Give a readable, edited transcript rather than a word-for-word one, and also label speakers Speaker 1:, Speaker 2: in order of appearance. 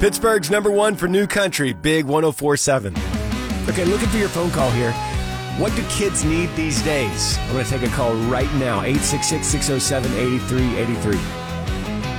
Speaker 1: Pittsburgh's number one for new country, Big 104.7. Okay, looking for your phone call here. What do kids need these days? I'm going to take a call right now, 866-607-8383.